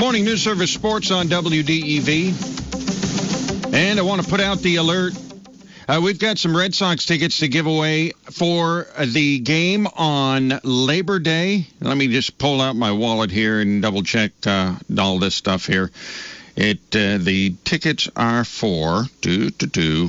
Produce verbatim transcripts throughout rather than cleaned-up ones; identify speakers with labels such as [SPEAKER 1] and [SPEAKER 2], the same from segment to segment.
[SPEAKER 1] Morning News Service Sports on W D E V. And I want to put out the alert. Uh, we've got some Red Sox tickets to give away for the game on Labor Day. Let me just pull out my wallet here and double check uh, all this stuff here. It uh, the tickets are for do do do.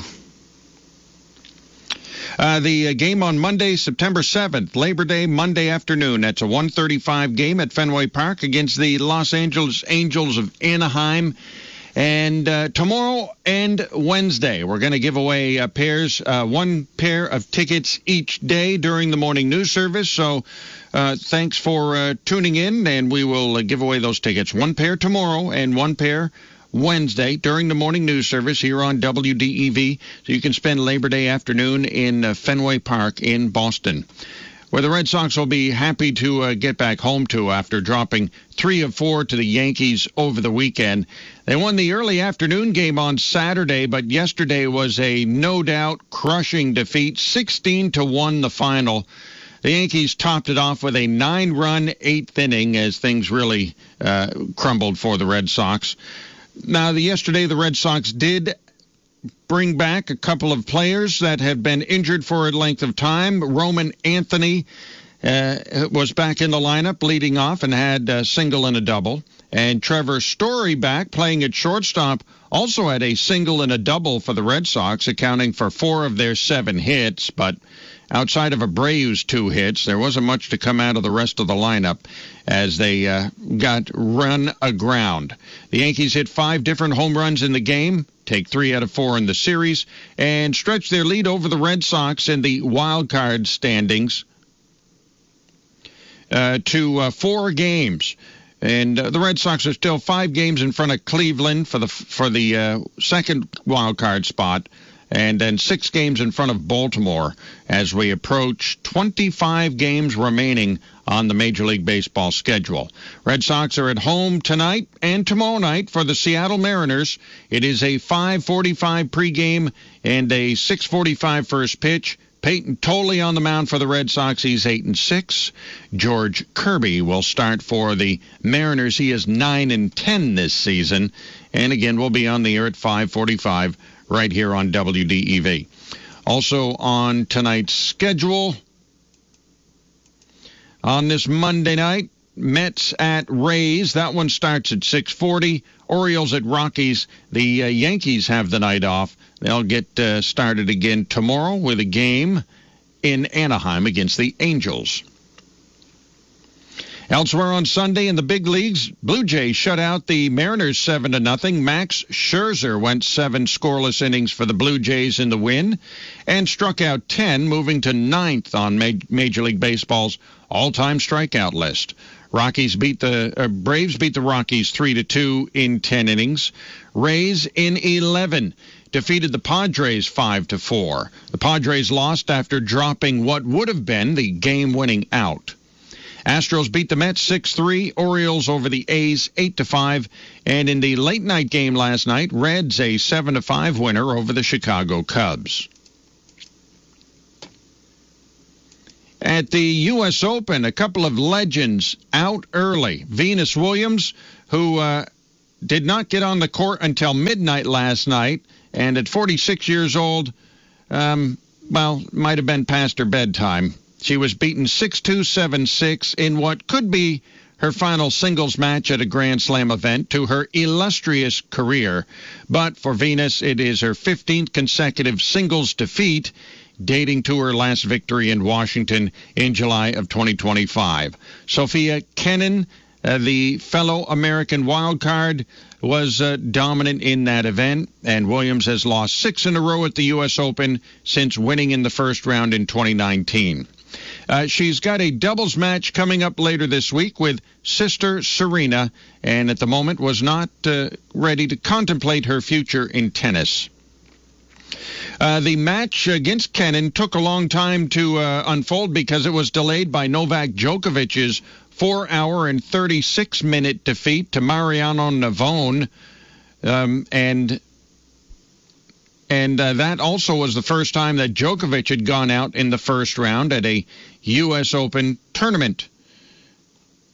[SPEAKER 1] Uh, the uh, game on Monday, September seventh, Labor Day, Monday afternoon. That's a one thirty-five game at Fenway Park against the Los Angeles Angels of Anaheim. And uh, tomorrow and Wednesday, we're going to give away uh, pairs, uh, one pair of tickets each day during the morning news service. So uh, thanks for uh, tuning in, and we will uh, give away those tickets. One pair tomorrow and one pair Wednesday during the morning news service here on W D E V. So you can spend Labor Day afternoon in uh, Fenway Park in Boston, where the Red Sox will be happy to uh, get back home to after dropping three of four to the Yankees over the weekend. They won the early afternoon game on Saturday, but yesterday was a no-doubt crushing defeat, sixteen to one the final. The Yankees topped it off with a nine-run eighth inning as things really uh, crumbled for the Red Sox. Now, the, yesterday the Red Sox did bring back a couple of players that had been injured for a length of time. Roman Anthony uh, was back in the lineup leading off and had a single and a double. And Trevor Story, back playing at shortstop, also had a single and a double for the Red Sox, accounting for four of their seven hits. But outside of Abreu's two hits, there wasn't much to come out of the rest of the lineup as they uh, got run aground. The Yankees hit five different home runs in the game, take three out of four in the series, and stretch their lead over the Red Sox in the wild card standings uh, to uh, four games. And uh, the Red Sox are still five games in front of Cleveland for the for the uh, second wild card spot, and then six games in front of Baltimore as we approach twenty-five games remaining on the Major League Baseball schedule. Red Sox are at home tonight and tomorrow night for the Seattle Mariners. It is a five forty-five pregame and a six forty-five first pitch. Peyton Tolley on the mound for the Red Sox. He's eight and six. George Kirby will start for the Mariners. He is nine and ten this season. And again, we'll be on the air at five forty-five right here on W D E V. Also on tonight's schedule, on this Monday night, Mets at Rays. That one starts at six forty. Orioles at Rockies. The uh, Yankees have the night off. They'll get uh, started again tomorrow with a game in Anaheim against the Angels. Elsewhere on Sunday in the big leagues, Blue Jays shut out the Mariners seven to nothing. Max Scherzer went seven scoreless innings for the Blue Jays in the win and struck out ten, moving to ninth on Major League Baseball's all-time strikeout list. Rockies beat the uh, Braves beat the Rockies three to two in ten innings. Rays in eleven defeated the Padres five to four. The Padres lost after dropping what would have been the game-winning out. Astros beat the Mets six three, Orioles over the A's eight to five, and in the late-night game last night, Reds a seven to five winner over the Chicago Cubs. At the U S Open, a couple of legends out early. Venus Williams, who uh, did not get on the court until midnight last night, and at forty-six years old, um, well, might have been past her bedtime. She was beaten six two, seven six in what could be her final singles match at a Grand Slam event to her illustrious career. But for Venus, it is her fifteenth consecutive singles defeat, dating to her last victory in Washington in July of twenty twenty-five. Sophia Kenin, uh, the fellow American wild card, was uh, dominant in that event, and Williams has lost six in a row at the U S Open since winning in the first round in twenty nineteen. Uh, she's got a doubles match coming up later this week with sister Serena, and at the moment was not uh, ready to contemplate her future in tennis. Uh, the match against Kenin took a long time to uh, unfold because it was delayed by Novak Djokovic's four hour and thirty-six minute defeat to Mariano Navone, um, and and uh, that also was the first time that Djokovic had gone out in the first round at a U S Open tournament.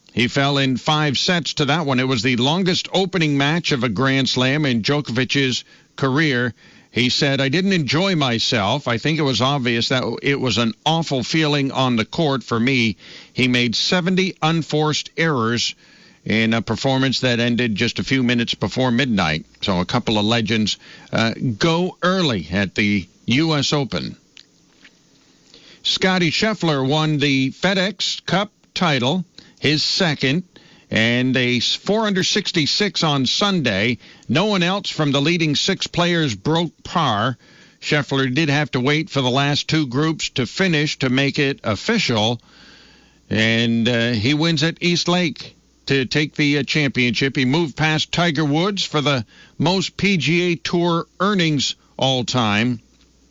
[SPEAKER 1] He fell in five sets to that one. It was the longest opening match of a Grand Slam in Djokovic's career. He said, I didn't enjoy myself. I think it was obvious that it was an awful feeling on the court for me. He made seventy unforced errors in a performance that ended just a few minutes before midnight. So a couple of legends uh, go early at the U S Open. Scottie Scheffler won the FedEx Cup title, his second, and a four under sixty-six on Sunday. No one else from the leading six players broke par. Scheffler did have to wait for the last two groups to finish to make it official, and uh, he wins at East Lake to take the uh, championship. He moved past Tiger Woods for the most P G A Tour earnings all time.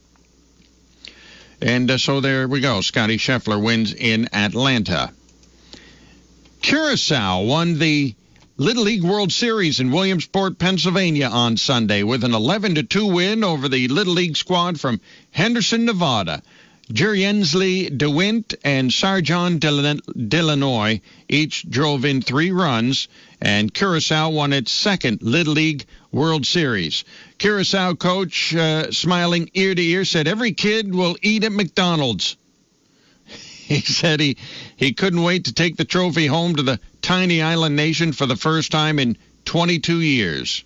[SPEAKER 1] And uh, so there we go. Scottie Scheffler wins in Atlanta. Curacao won the Little League World Series in Williamsport, Pennsylvania on Sunday with an eleven to two win over the Little League squad from Henderson, Nevada. Juriensley DeWint and Sarjon Delanoy each drove in three runs, and Curacao won its second Little League World Series. Curacao coach, uh, smiling ear to ear, said, every kid will eat at McDonald's. He said he, he couldn't wait to take the trophy home to the tiny island nation for the first time in twenty-two years.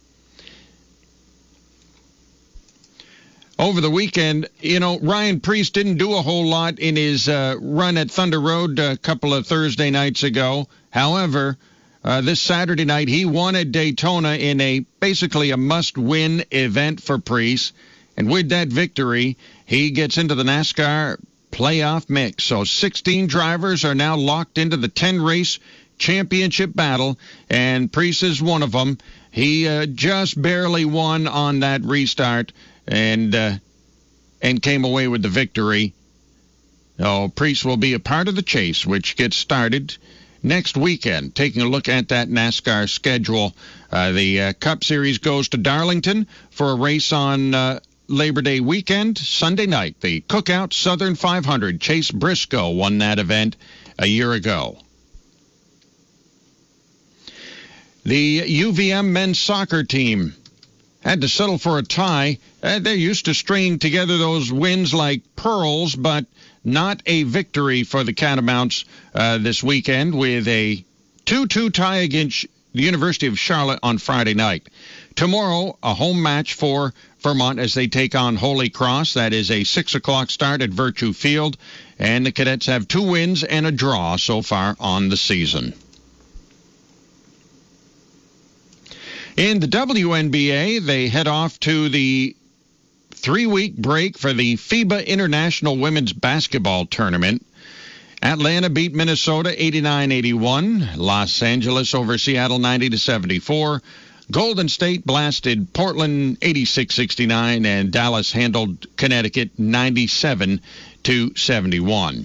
[SPEAKER 1] Over the weekend, you know, Ryan Preece didn't do a whole lot in his uh, run at Thunder Road a couple of Thursday nights ago. However, uh, this Saturday night, he won at Daytona in a basically a must-win event for Preece. And with that victory, he gets into the NASCAR playoff mix. So sixteen drivers are now locked into the ten-race championship battle, and Preece is one of them. He uh, just barely won on that restart and uh, and came away with the victory. Oh, Preece will be a part of the chase, which gets started next weekend. Taking a look at that NASCAR schedule, uh, the uh, Cup Series goes to Darlington for a race on uh, Labor Day weekend. Sunday night, the Cookout Southern five hundred. Chase Briscoe won that event a year ago. The U V M men's soccer team had to settle for a tie. Uh, they're used to stringing together those wins like pearls, but not a victory for the Catamounts uh, this weekend with a two two tie against the University of Charlotte on Friday night. Tomorrow, a home match for Vermont as they take on Holy Cross. That is a six o'clock start at Virtue Field, and the Cadets have two wins and a draw so far on the season. In the W N B A, they head off to the three-week break for the FIBA International Women's Basketball Tournament. Atlanta beat Minnesota eighty-nine eighty-one. Los Angeles over Seattle ninety to seventy-four. Golden State blasted Portland eighty-six sixty-nine, and Dallas handled Connecticut ninety-seven to seventy-one.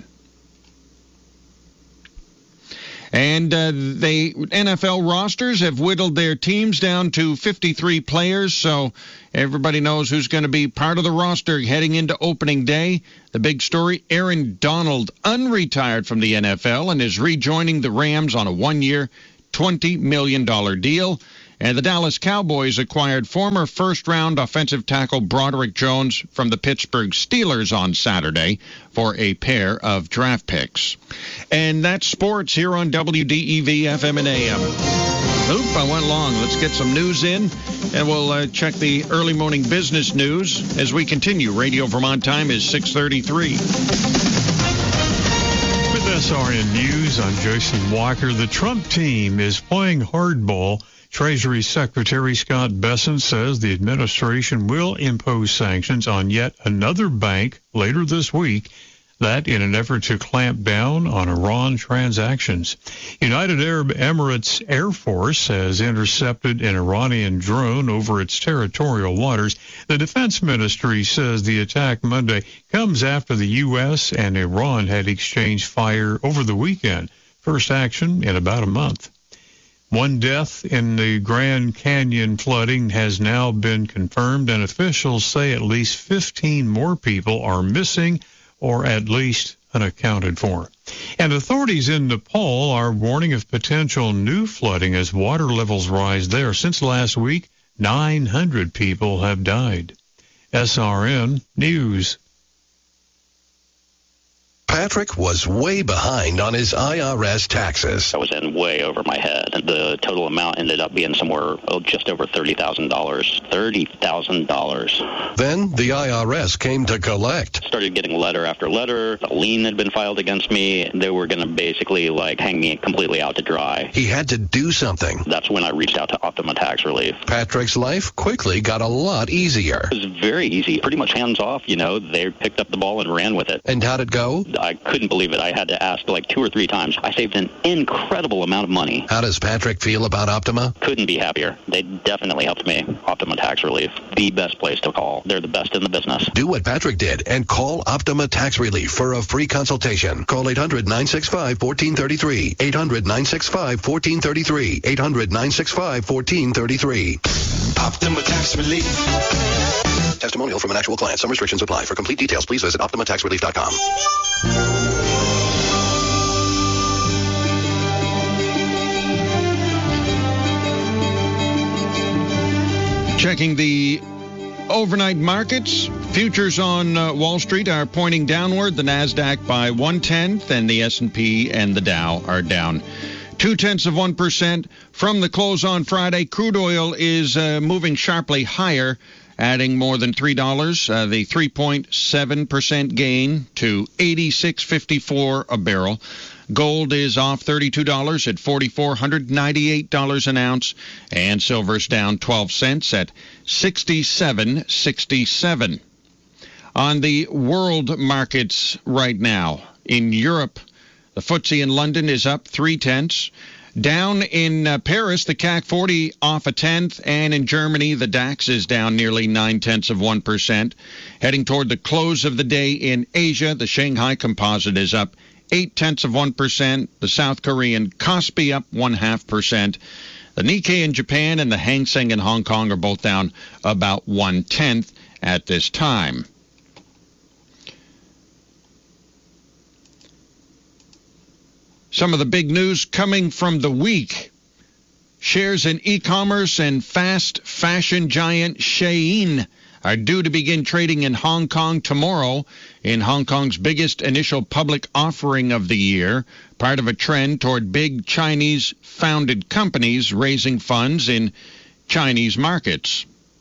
[SPEAKER 1] And uh, the N F L rosters have whittled their teams down to fifty-three players, so everybody knows who's going to be part of the roster heading into opening day. The big story, Aaron Donald unretired from the N F L and is rejoining the Rams on a one-year, twenty million dollars deal. And the Dallas Cowboys acquired former first-round offensive tackle Broderick Jones from the Pittsburgh Steelers on Saturday for a pair of draft picks. And that's sports here on W D E V F M and A M. Oop, I went long. Let's get some news in, and we'll uh, check the early morning business news as we continue. Radio Vermont time is six thirty-three.
[SPEAKER 2] With S R N News, I'm Jason Walker. The Trump team is playing hardball. Treasury Secretary Scott Bessent says the administration will impose sanctions on yet another bank later this week, that in an effort to clamp down on Iran transactions. United Arab Emirates Air Force has intercepted an Iranian drone over its territorial waters. The Defense Ministry says the attack Monday comes after the U S and Iran had exchanged fire over the weekend, first action in about a month. One death in the Grand Canyon flooding has now been confirmed, and officials say at least fifteen more people are missing or at least unaccounted for. And authorities in Nepal are warning of potential new flooding as water levels rise there. Since last week, nine hundred people have died. S R N News.
[SPEAKER 3] Patrick was way behind on his I R S taxes.
[SPEAKER 4] I was in way over my head. The total amount ended up being somewhere oh, just over thirty thousand dollars. thirty thousand dollars.
[SPEAKER 3] Then the I R S came to collect.
[SPEAKER 4] Started getting letter after letter. A lien had been filed against me. They were going to basically like hang me completely out to dry.
[SPEAKER 3] He had to do something.
[SPEAKER 4] That's when I reached out to Optima Tax Relief.
[SPEAKER 3] Patrick's life quickly got a lot easier.
[SPEAKER 4] It was very easy. Pretty much hands off, you know. They picked up the ball and ran with it.
[SPEAKER 3] And how'd it go?
[SPEAKER 4] I couldn't believe it. I had to ask like two or three times. I saved an incredible amount of money.
[SPEAKER 3] How does Patrick feel about Optima?
[SPEAKER 4] Couldn't be happier. They definitely helped me. Optima Tax Relief, the best place to call. They're the best in the business.
[SPEAKER 3] Do what Patrick did and call Optima Tax Relief for a free consultation. Call eight hundred, nine six five, one four three three. eight hundred, nine six five, one four three three. eight hundred, nine six five, one four three three.
[SPEAKER 5] Optima Tax Relief.
[SPEAKER 3] Testimonial from an actual client. Some restrictions apply. For complete details, please visit optima tax relief dot com.
[SPEAKER 1] Checking the overnight markets. Futures on uh, Wall Street are pointing downward. The NASDAQ by one-tenth, and the S and P and the Dow are down two-tenths of one percent. From the close on Friday, crude oil is uh, moving sharply higher, adding more than three dollars. Uh, the three point seven percent gain to eighty-six fifty-four a barrel. Gold is off thirty-two dollars at four thousand four hundred ninety-eight dollars an ounce, and silver's down twelve cents at sixty-seven sixty-seven. On the world markets right now, in Europe, the F T S E in London is up three-tenths. Down in uh, Paris, the C A C forty off a tenth, and in Germany, the DAX is down nearly nine-tenths of one percent. Heading toward the close of the day in Asia, the Shanghai Composite is up eight-tenths of one percent. The South Korean Kospi up one-half percent. The Nikkei in Japan and the Hang Seng in Hong Kong are both down about one-tenth at this time. Some of the big news coming from the week. Shares in e-commerce and fast fashion giant Shein are due to begin trading in Hong Kong tomorrow in Hong Kong's biggest initial public offering of the year, part of a trend toward big Chinese-founded companies raising funds in Chinese markets.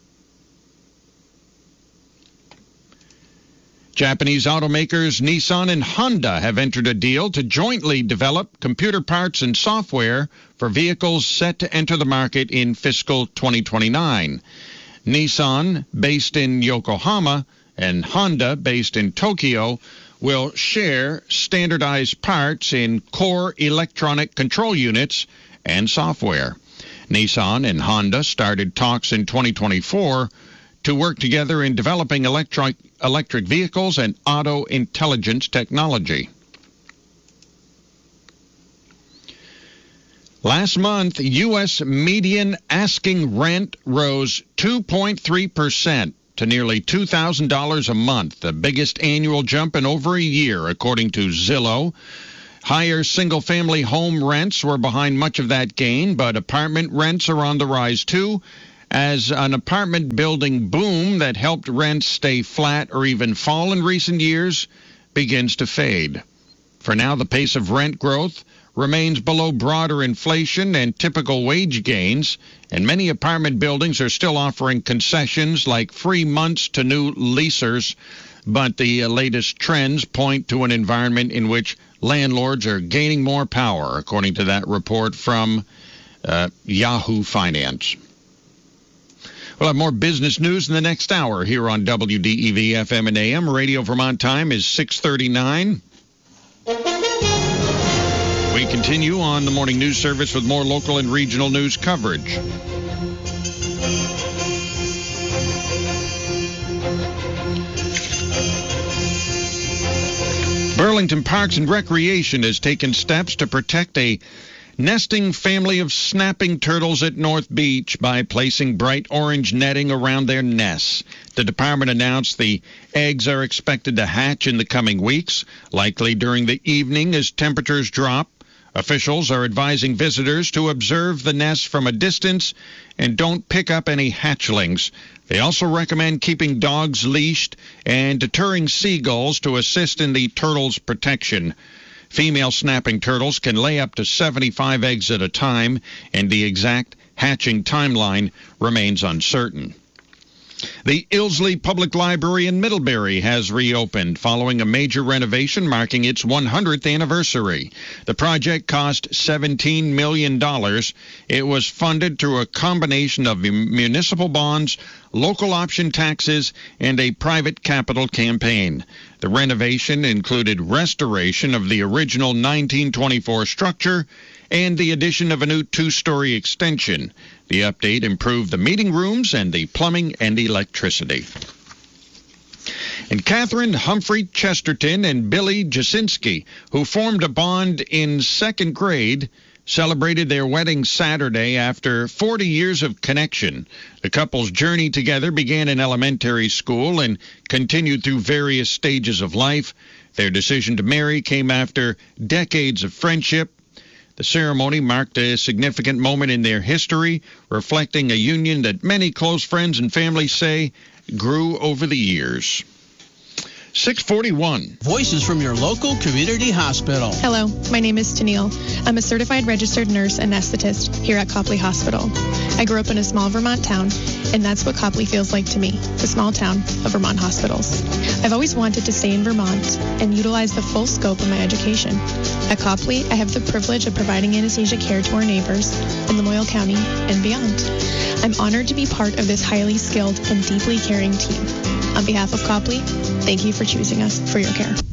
[SPEAKER 1] Japanese automakers Nissan and Honda have entered a deal to jointly develop computer parts and software for vehicles set to enter the market in fiscal twenty twenty-nine. Nissan, based in Yokohama, and Honda, based in Tokyo, will share standardized parts in core electronic control units and software. Nissan and Honda started talks in twenty twenty-four to work together in developing electric electric vehicles and auto intelligence technology. Last month, U S median asking rent rose two point three percent to nearly two thousand dollars a month, the biggest annual jump in over a year, according to Zillow. Higher single-family home rents were behind much of that gain, but apartment rents are on the rise too, as an apartment building boom that helped rents stay flat or even fall in recent years begins to fade. For now, the pace of rent growth remains below broader inflation and typical wage gains, and many apartment buildings are still offering concessions like free months to new leasers, but the latest trends point to an environment in which landlords are gaining more power, according to that report from uh, Yahoo Finance. We'll have more business news in the next hour here on W D E V F M and A M. Radio Vermont time is six thirty-nine. We continue on the morning news service with more local and regional news coverage. Burlington Parks and Recreation has taken steps to protect a nesting family of snapping turtles at North Beach by placing bright orange netting around their nests. The department announced the eggs are expected to hatch in the coming weeks, likely during the evening as temperatures drop. Officials are advising visitors to observe the nests from a distance and don't pick up any hatchlings. They also recommend keeping dogs leashed and deterring seagulls to assist in the turtles' protection. Female snapping turtles can lay up to seventy-five eggs at a time, and the exact hatching timeline remains uncertain. The Ilsley Public Library in Middlebury has reopened following a major renovation marking its one hundredth anniversary. The project cost seventeen million dollars. It was funded through a combination of municipal bonds, local option taxes, and a private capital campaign. The renovation included restoration of the original nineteen twenty-four structure and the addition of a new two-story extension. The update improved the meeting rooms and the plumbing and electricity. And Catherine Humphrey Chesterton and Billy Jasinski, who formed a bond in second grade, celebrated their wedding Saturday after forty years of connection. The couple's journey together began in elementary school and continued through various stages of life. Their decision to marry came after decades of friendship. The ceremony marked a significant moment in their history, reflecting a union that many close friends and family say grew over the years. six forty-one.
[SPEAKER 6] Voices from your local community hospital.
[SPEAKER 7] Hello, my name is Tennille. I'm a certified registered nurse anesthetist here at Copley Hospital. I grew up in a small Vermont town, and that's what Copley feels like to me, the small town of Vermont hospitals. I've always wanted to stay in Vermont and utilize the full scope of my education. At Copley, I have the privilege of providing anesthesia care to our neighbors in Lamoille County and beyond. I'm honored to be part of this highly skilled and deeply caring team. On behalf of Copley, thank you for choosing us for your care.